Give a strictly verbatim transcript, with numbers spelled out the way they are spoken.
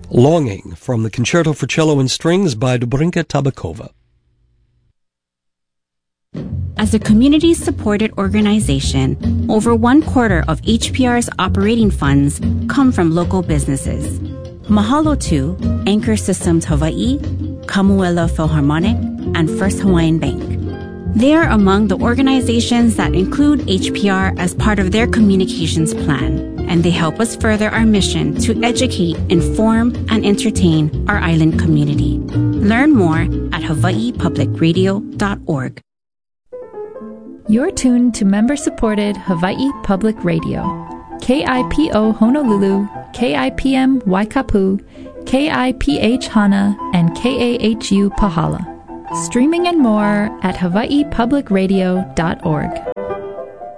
Longing from the Concerto for Cello and Strings by Dobrinka Tabakova. As a community-supported organization, over one quarter of H P R's operating funds come from local businesses. Mahalo to Anchor Systems Hawaii, Kamuela Philharmonic, and First Hawaiian Bank. They are among the organizations that include H P R as part of their communications plan, and they help us further our mission to educate, inform, and entertain our island community. Learn more at hawaii public radio dot org. You're tuned to member-supported Hawaii Public Radio. K I P O Honolulu, K I P M Waikapu, K I P H Hana, and K A H U Pahala. Streaming and more at hawaii public radio dot org.